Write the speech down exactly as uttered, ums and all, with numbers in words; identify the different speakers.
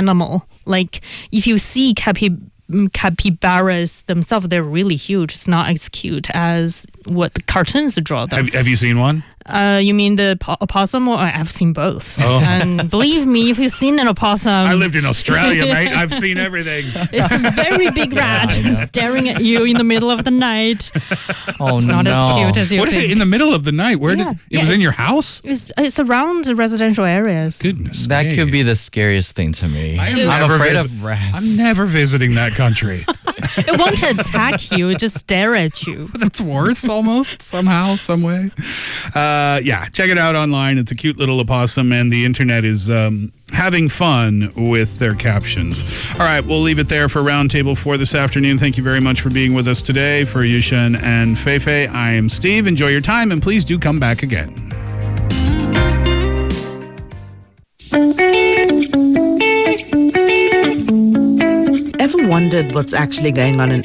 Speaker 1: animal. Like if you see capi- capybaras themselves, they're really huge. It's not as cute as what the cartoons draw them.
Speaker 2: Have, have you seen one?
Speaker 1: Uh, you mean the po- opossum? Or I've seen both.
Speaker 2: Oh.
Speaker 1: And believe me, if you've seen an opossum,
Speaker 2: I lived in Australia, mate. I've seen everything.
Speaker 1: it's a very big rat staring at you in the middle of the night.
Speaker 3: Oh,
Speaker 1: It's not
Speaker 3: no.
Speaker 1: as cute as you
Speaker 2: What
Speaker 1: think.
Speaker 2: in the middle of the night? Where
Speaker 1: Yeah.
Speaker 2: did it
Speaker 1: Yeah,
Speaker 2: was
Speaker 1: it-
Speaker 2: in your house?
Speaker 1: It's, it's around the residential areas.
Speaker 2: Goodness,
Speaker 3: That
Speaker 2: me.
Speaker 3: could be the scariest thing to me.
Speaker 2: I am
Speaker 3: I'm
Speaker 2: never
Speaker 3: afraid
Speaker 2: vis-
Speaker 3: of rats.
Speaker 2: I'm never visiting that country.
Speaker 1: It won't attack you, it just stare at you.
Speaker 2: That's worse, almost somehow, some way. Uh, yeah, check it out online. It's a cute little opossum, and the internet is um, having fun with their captions. All right, we'll leave it there for Roundtable for this afternoon. Thank you very much for being with us today. For Yushan and Feifei, I am Steve. Enjoy your time, and please do come back again.
Speaker 4: Ever wondered what's actually going on in